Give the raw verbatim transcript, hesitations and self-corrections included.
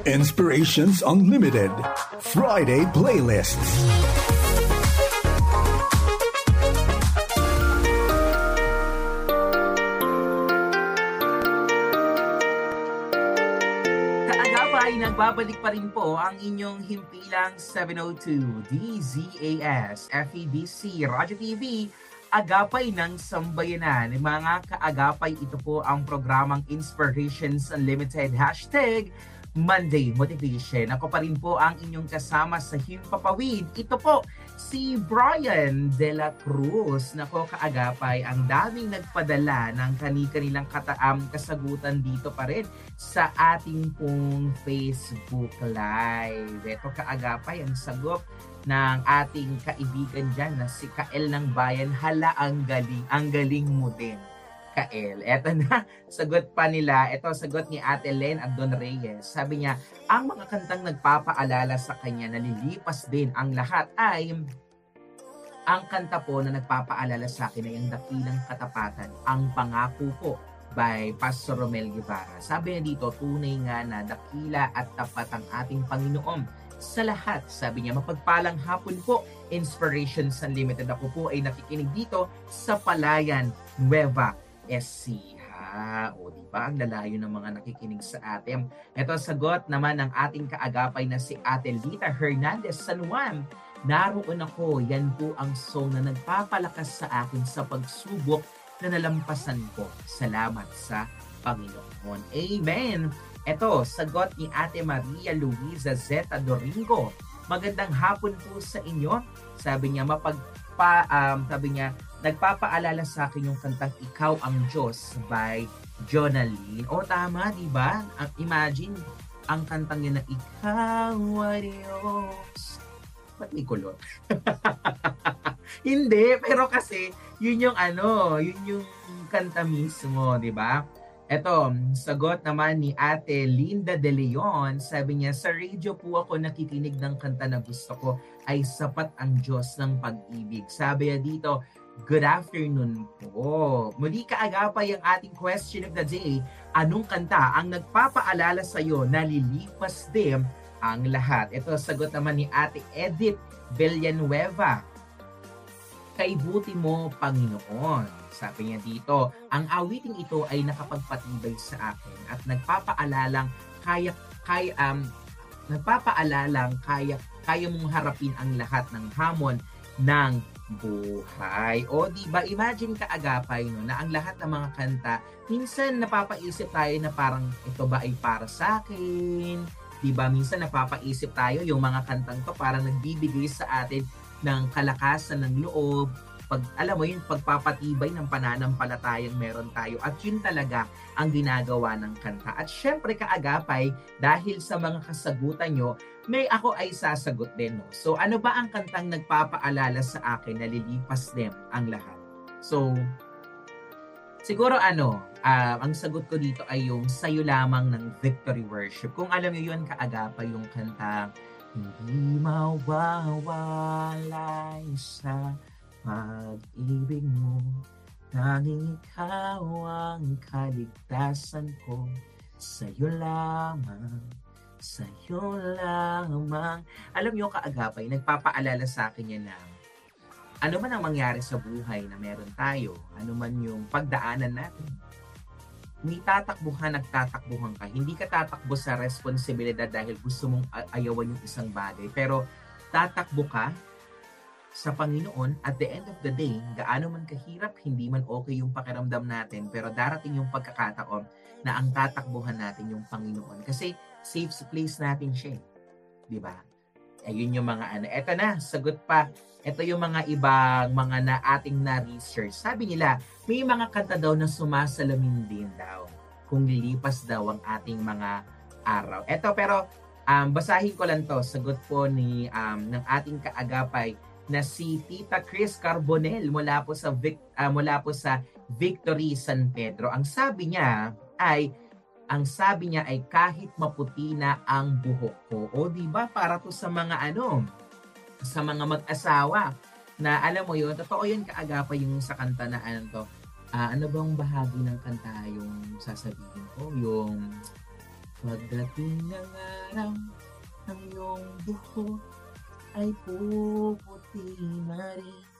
Inspirations Unlimited Friday Playlists. Kaagapay, nagbabalik pa rin po ang inyong himpilang seven oh two D Z A S F E B C Radyo T V, Agapay ng Sambayanan. Mga kaagapay, ito po ang programang Inspirations Unlimited Hashtag Monday Motivation. Ako pa rin po ang inyong kasama sa Himpapawid. Ito po si Brian De La Cruz. Nako kaagapay, ang daming nagpadala ng kani-kanilang kataam kasagutan dito pa rin sa ating pong Facebook Live. Ito kaagapay, ang sagot ng ating kaibigan dyan na si Kael ng Bayan. Hala, ang galing, ang galing mo din, Kael. Eto na, sagot pa nila. Ito, sagot ni Ate Len at Don Reyes. Sabi niya, ang mga kantang nagpapaalala sa kanya na lilipas din ang lahat ay ang kanta po na nagpapaalala sa akin ay ang Dakilang Katapatan, Ang Pangako Ko by Pastor Romel Guevara. Sabi niya dito, tunay nga na dakila at tapat ang ating Panginoon sa lahat. Sabi niya, mapagpalang hapon po, Inspirations Unlimited. Ako po ay nakikinig dito sa Palayan, Nueva Ecija. O diba, ang lalayo ng mga nakikinig sa atin. Ito sagot naman ng ating kaagapay na si Ate Lita Hernandez San Juan. Naroon ako, yan po ang song na nagpapalakas sa akin sa pagsubok na nalampasan ko. Salamat sa Panginoon. Amen! Ito, sagot ni Ate Maria Luisa Zeta Doringo. Magandang hapon po sa inyo. Sabi niya, mapagpa, um, sabi niya, nagpapaalala sa akin yung kantang Ikaw ang Diyos by Jonaline. O tama, di ba? Imagine, ang kantang yun na Ikaw ang Diyos. Ba't may kulot? Hindi, pero kasi, yun yung ano, yun yung kanta mismo, di ba? Eto, sagot naman ni Ate Linda De Leon. Sabi niya, sa radio po ako nakikinig ng kanta na gusto ko ay Sapat ang Diyos ng Pag-ibig. Sabi niya dito, good afternoon po. Muli kaagapay ang ating question of the day. Anong kanta ang nagpapaalala sa iyo na lilipas din ang lahat? Ito, sagot naman ni Ate Edith Villanueva. Kay buti mo, Panginoon. Sabi niya dito, ang awiting ito ay nakapagpatibay sa akin at nagpapaalalang kaya kaya um nagpapaalalang kaya kaya mong harapin ang lahat ng hamon ng buhay. O di ba, imagine kaagapay no na ang lahat ng mga kanta, minsan napapaisip tayo na parang ito ba ay para sa akin? Di ba, minsan napapaisip tayo yung mga kantang to parang nagbibigay sa atin ng kalakasan ng loob, pag alam mo yun, pagpapatibay ng pananampalatayang meron tayo, at yun talaga ang ginagawa ng kanta. At syempre kaagapay, dahil sa mga kasagutan nyo, may ako ay sasagot din. No? So ano ba ang kantang nagpapaalala sa akin na lilipas din ang lahat? So siguro ano, uh, ang sagot ko dito ay yung Sa'yo Lamang ng Victory Worship. Kung alam nyo yun, kaagapay yung kanta, hindi mawawalay sa pag-ibig mo, tanging ikaw ang kaligtasan ko. Sa'yo lamang, sa'yo lamang. Alam nyo kaagapay, nagpapaalala sa akin yan na ano man ang mangyari sa buhay na meron tayo, ano man yung pagdaanan natin, may tatakbuhan, nagtatakbuhan ka. Hindi ka tatakbo sa responsibilidad dahil gusto mong ayawan yung isang bagay. Pero tatakbo ka sa Panginoon. At the end of the day, gaano man kahirap, hindi man okay yung pakiramdam natin, pero darating yung pagkakataon na ang tatakbuhan natin yung Panginoon. Kasi safe place natin siya. Di ba? Ayun yung mga ano. Eto na, sagot pa. Ito yung mga ibang mga na ating na-research. Sabi nila, may mga kanta daw na sumasalamin din daw kung lilipas daw ang ating mga araw. Ito pero um, basahin ko lang to. Sagot po ni um, ng ating kaagapay na si Tita Chris Carbonell mula po sa Vic, uh, mula po sa Victory San Pedro. Ang sabi niya ay ang sabi niya ay kahit maputi na ang buhok ko. O di ba para to sa mga ano, sa mga mag-asawa na alam mo yun, totoo yun kaagapay yung sa kanta na ano to. Uh, ano bang bahagi ng kanta yung sasabihin ko? Yung pagdating ng araw, ang iyong buhok ay puputi na rin.